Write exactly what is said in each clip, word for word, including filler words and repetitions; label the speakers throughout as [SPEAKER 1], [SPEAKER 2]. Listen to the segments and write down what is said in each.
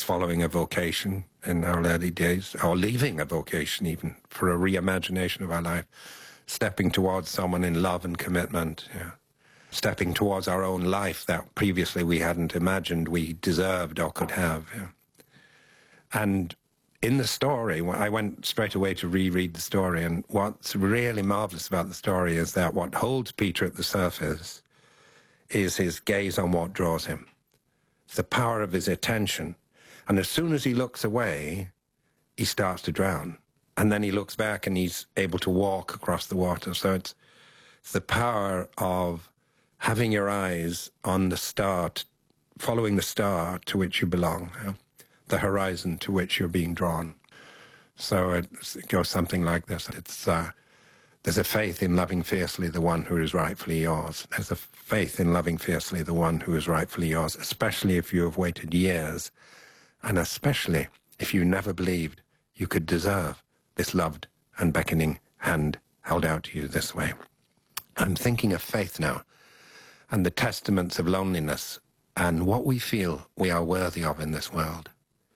[SPEAKER 1] perhaps following a vocation in our early days, or leaving a vocation even, for a reimagination of our life, stepping towards someone in love and commitment, yeah. Stepping towards our own life that previously we hadn't imagined we deserved or could have. Yeah. And in the story, I went straight away to reread the story, and what's really marvellous about the story is that what holds Peter at the surface is his gaze on what draws him, the power of his attention. And as soon as he looks away, he starts to drown. And then he looks back and he's able to walk across the water. So it's, it's the power of having your eyes on the star, following the star to which you belong, yeah? The horizon to which you're being drawn. So it, it goes something like this. It's uh, there's a faith in loving fiercely the one who is rightfully yours. There's a faith in loving fiercely the one who is rightfully yours, especially if you have waited years, and especially if you never believed you could deserve this loved and beckoning hand held out to you this way. I'm thinking of faith now, and the testaments of loneliness, and what we feel we are worthy of in this world.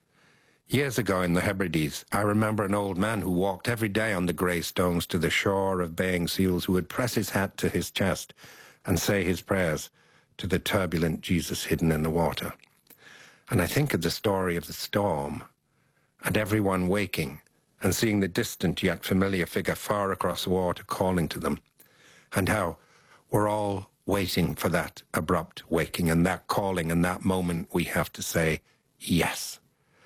[SPEAKER 1] Years ago in the Hebrides, I remember an old man who walked every day on the grey stones to the shore of baying seals, who would press his hat to his chest and say his prayers to the turbulent Jesus hidden in the water. And I think of the story of the storm, and everyone waking and seeing the distant yet familiar figure far across the water calling to them, and how we're all waiting for that abrupt waking and that calling, and that moment we have to say yes.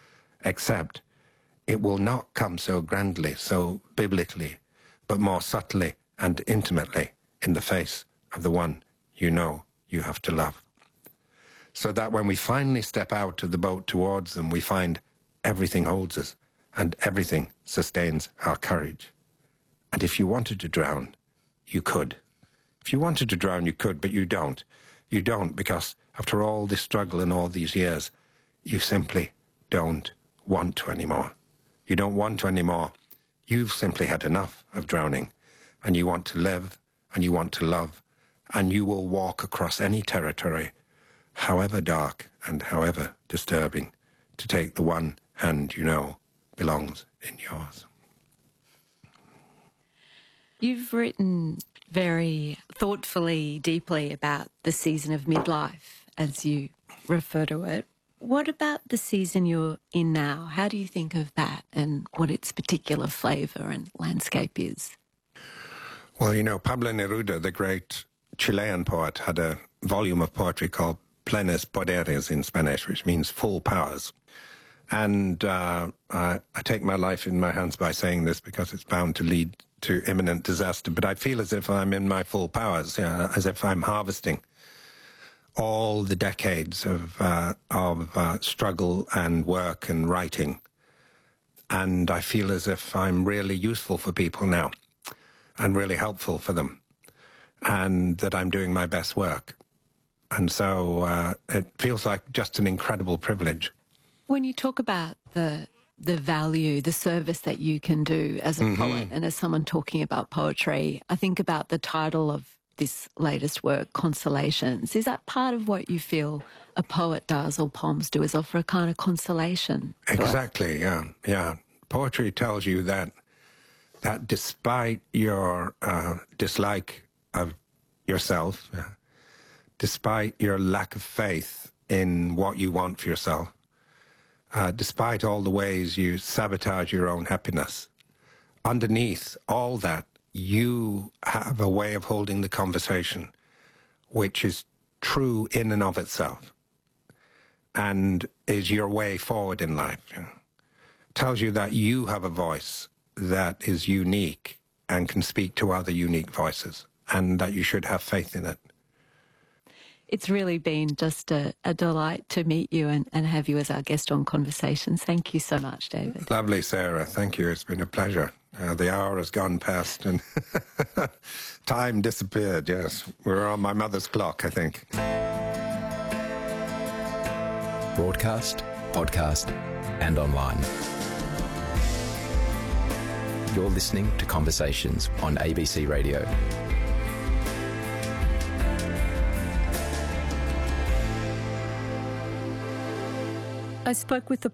[SPEAKER 1] Except it will not come so grandly, so biblically, but more subtly and intimately in the face of the one you know you have to love. So that when we finally step out of the boat towards them, we find everything holds us and everything sustains our courage. And if you wanted to drown, you could. If you wanted to drown, you could, but you don't. You don't because after all this struggle and all these years, you simply don't want to anymore. You don't want to anymore. You've simply had enough of drowning, and you want to live, and you want to love, and you will walk across any territory, however dark and however disturbing, to take the one hand you know belongs in yours.
[SPEAKER 2] You've written very thoughtfully, deeply about the season of midlife, as you refer to it. What about the season you're in now? How do you think of that and what its particular flavour and landscape is?
[SPEAKER 1] Well, you know, Pablo Neruda, the great Chilean poet, had a volume of poetry called Plenos Poderes in Spanish, which means full powers. And uh, I, I take my life in my hands by saying this because it's bound to lead to imminent disaster. But I feel as if I'm in my full powers, yeah, as if I'm harvesting all the decades of, uh, of uh, struggle and work and writing. And I feel as if I'm really useful for people now and really helpful for them, and that I'm doing my best work. And so uh, it feels like just an incredible privilege.
[SPEAKER 2] When you talk about the the value, the service that you can do as a mm-hmm. poet and as someone talking about poetry, I think about the title of this latest work, Consolations. Is that part of what you feel a poet does or poems do, is offer a kind of consolation?
[SPEAKER 1] Exactly, yeah, yeah. Poetry tells you that that despite your uh, dislike of yourself, uh, despite your lack of faith in what you want for yourself, uh, despite all the ways you sabotage your own happiness, underneath all that, you have a way of holding the conversation which is true in and of itself and is your way forward in life. You know? Tells you that you have a voice that is unique and can speak to other unique voices, and that you should have faith in it.
[SPEAKER 2] It's really been just a, a delight to meet you and, and have you as our guest on Conversations. Thank you so much, David.
[SPEAKER 1] Lovely, Sarah. Thank you. It's been a pleasure. Uh, the hour has gone past and time disappeared, yes. We're on my mother's clock, I think.
[SPEAKER 3] Broadcast, podcast and online. You're listening to Conversations on A B C Radio.
[SPEAKER 2] I spoke with the